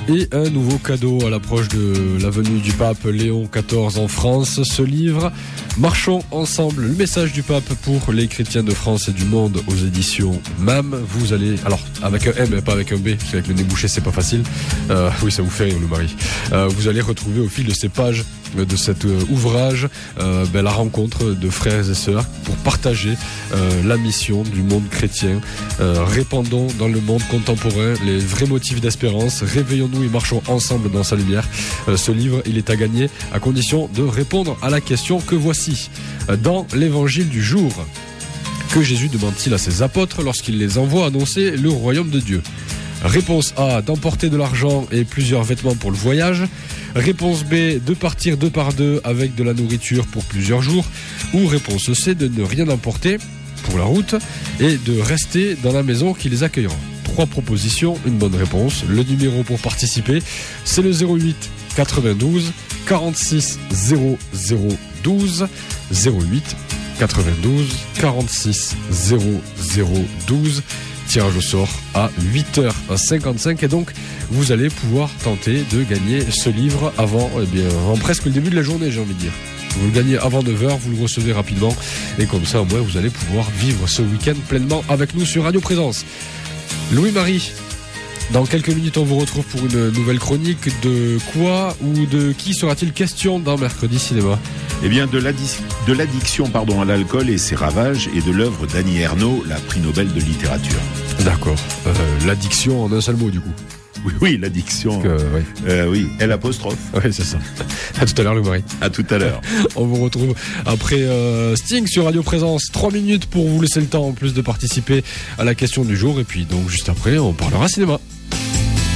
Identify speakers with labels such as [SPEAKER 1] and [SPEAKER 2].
[SPEAKER 1] Et un nouveau cadeau à l'approche de la venue du pape Léon XIV en France. Ce livre, Marchons ensemble, le message du pape pour les chrétiens de France et du monde aux éditions MAM. Vous allez, alors avec un M et pas avec un B, parce qu'avec le nez bouché c'est pas facile. Oui, ça vous fait rire le mari. Vous allez retrouver au fil de ces pages de cet ouvrage la rencontre de frères et sœurs pour partager la mission du monde chrétien. Répandons dans le monde contemporain les vrais motifs d'espérance, réveillons-nous et marchons ensemble dans sa lumière. Ce livre, il est à gagner à condition de répondre à la question que voici. Dans l'évangile du jour, que Jésus demande-t-il à ses apôtres lorsqu'il les envoie annoncer le royaume de Dieu? Réponse A, d'emporter de l'argent et plusieurs vêtements pour le voyage. Réponse B, de partir 2 par 2 avec de la nourriture pour plusieurs jours. Ou réponse C, de ne rien emporter pour la route et de rester dans la maison qui les accueillera. 3 propositions, une bonne réponse. Le numéro pour participer, c'est le 08 92 46 00 12 08 92 46 00 12. Tirage au sort à 8h55 et donc vous allez pouvoir tenter de gagner ce livre avant presque le début de la journée, j'ai envie de dire. Vous le gagnez avant 9h, vous le recevez rapidement et comme ça au moins vous allez pouvoir vivre ce week-end pleinement avec nous sur Radio Présence. Louis-Marie, dans quelques minutes on vous retrouve pour une nouvelle chronique. De quoi ou de qui sera-t-il question dans Mercredi Cinéma?
[SPEAKER 2] Eh bien de l'addiction à l'alcool et ses ravages et de l'œuvre d'Annie Ernaux, la prix Nobel de littérature.
[SPEAKER 1] D'accord. L'addiction en un seul mot du coup.
[SPEAKER 2] Oui, l'addiction. Oui, L'.
[SPEAKER 1] Oui, c'est ça. À tout à l'heure, Louis-Marie.
[SPEAKER 2] À tout à l'heure.
[SPEAKER 1] On vous retrouve après Sting sur Radio Présence. 3 minutes pour vous laisser le temps en plus de participer à la question du jour. Et puis donc juste après, on parlera cinéma.